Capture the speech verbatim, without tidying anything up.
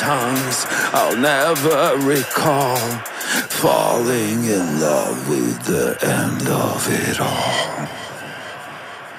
tongues I'll never recall. Falling in love with the end of it all.